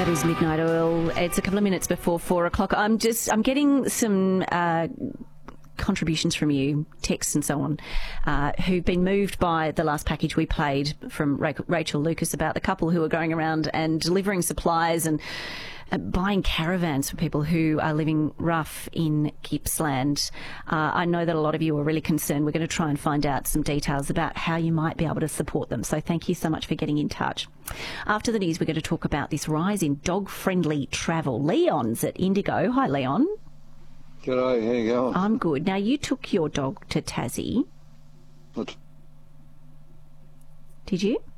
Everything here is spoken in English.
That is Midnight Oil. It's a couple of minutes before 4 o'clock. I'm getting some contributions from you, texts and so on, who've been moved by the last package we played from Rachel Lucas about the couple who are going around and delivering supplies and buying caravans for people who are living rough in Gippsland. I know that a lot of you are really concerned. We're going to try and find out some details about how you might be able to support them. So thank you so much for getting in touch. After the news, we're going to talk about this rise in dog-friendly travel. Leon's at Indigo. Hi, Leon. G'day, how you going? I'm good. Now, you took your dog to Tassie. What? Did you?